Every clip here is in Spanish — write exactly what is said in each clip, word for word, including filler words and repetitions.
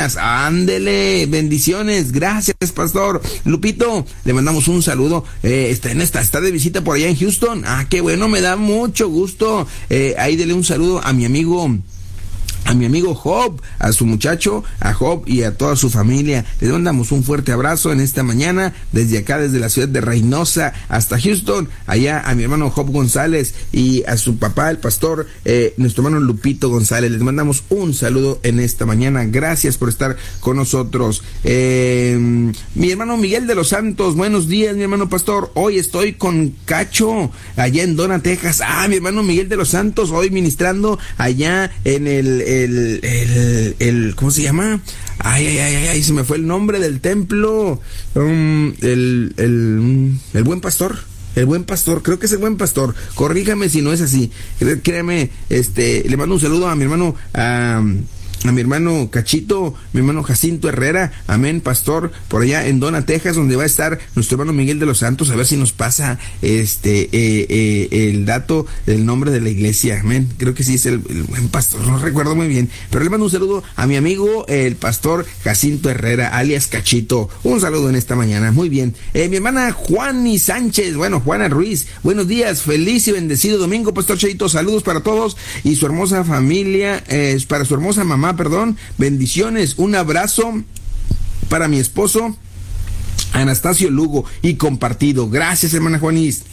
Texas. Ándele, bendiciones, gracias, pastor. Lupito, le mandamos un saludo. Eh, está, en esta, está de visita por allá en Houston. Ah, qué bueno, me da mucho gusto. Eh, ahí dele un saludo a mi amigo. A mi amigo Job, a su muchacho, a Job y a toda su familia. Les mandamos un fuerte abrazo en esta mañana, desde acá, desde la ciudad de Reynosa hasta Houston. Allá a mi hermano Job González y a su papá, el pastor, eh, nuestro hermano Lupito González. Les mandamos un saludo en esta mañana. Gracias por estar con nosotros. Eh, mi hermano Miguel de los Santos, buenos días, mi hermano pastor. Hoy estoy con Cacho, allá en Dona, Texas. Ah, mi hermano Miguel de los Santos, hoy ministrando allá en el... El, el, el, ¿cómo se llama? Ay, ay, ay, ay, se me fue el nombre del templo. Um, el, el, el Buen Pastor. El Buen Pastor, creo que es el Buen Pastor. Corríjame si no es así. Créame, este, le mando un saludo a mi hermano, a... a mi hermano Cachito, mi hermano Jacinto Herrera, amén, pastor, por allá en Dona, Texas, donde va a estar nuestro hermano Miguel de los Santos, a ver si nos pasa este eh, eh, el dato del nombre de la iglesia, amén, creo que sí es el, el buen pastor, no recuerdo muy bien, pero le mando un saludo a mi amigo el pastor Jacinto Herrera, alias Cachito, un saludo en esta mañana, muy bien. Eh, mi hermana Juani Sánchez, bueno, Juana Ruiz, buenos días, feliz y bendecido domingo, pastor Cheito, saludos para todos y su hermosa familia, eh, para su hermosa mamá, perdón, bendiciones, un abrazo para mi esposo Anastasio Lugo y compartido. Gracias, hermana Juanis.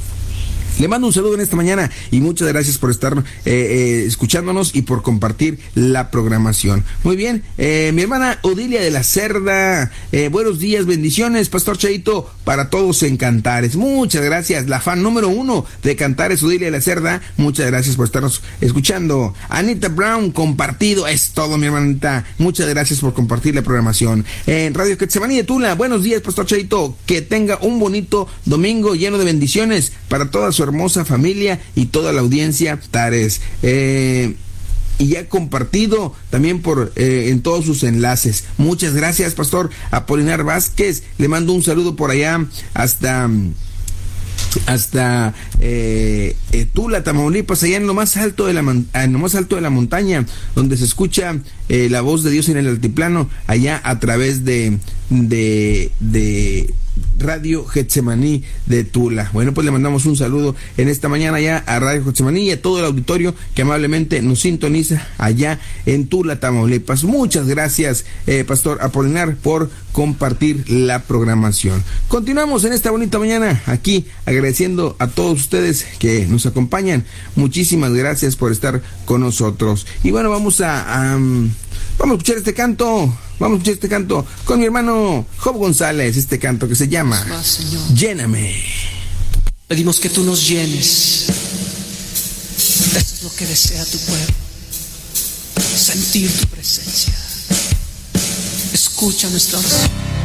Le mando un saludo en esta mañana y muchas gracias por estar eh, eh, escuchándonos y por compartir la programación. Muy bien, eh, mi hermana Odilia de la Cerda, eh, buenos días, bendiciones, pastor Cheito, para todos en Cantares. Muchas gracias, la fan número uno de Cantares, Odilia de la Cerda, muchas gracias por estarnos escuchando. Anita Brown, compartido, es todo, mi hermanita, muchas gracias por compartir la programación. En Radio Getsemaní de Tula, buenos días, pastor Cheito, que tenga un bonito domingo lleno de bendiciones para toda su hermosa familia y toda la audiencia Tares. Eh, y ya compartido también por eh, en todos sus enlaces. Muchas gracias, pastor Apolinar Vázquez. Le mando un saludo por allá hasta hasta eh, eh, Tula, Tamaulipas, allá en lo más alto de la en lo más alto de la montaña, donde se escucha eh, la voz de Dios en el altiplano, allá a través de de de Radio Getsemaní de Tula. Bueno, pues le mandamos un saludo en esta mañana ya a Radio Getsemaní y a todo el auditorio que amablemente nos sintoniza allá en Tula, Tamaulipas. Muchas gracias, eh, pastor Apolinar, por compartir la programación. Continuamos en esta bonita mañana aquí agradeciendo a todos ustedes que nos acompañan. Muchísimas gracias por estar con nosotros. Y bueno, vamos a, a vamos a escuchar este canto. Vamos a escuchar este canto con mi hermano Job González, este canto que se llama Lléname. Pedimos que tú nos llenes. Eso es lo que desea tu pueblo. Sentir tu presencia. Escucha nuestra oración.